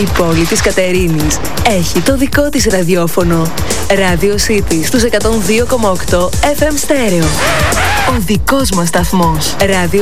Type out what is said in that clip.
Η πόλη της Κατερίνης έχει το δικό της ραδιόφωνο. Radio City στους 102,8 FM στέρεο. Ο δικός μας σταθμός. Radio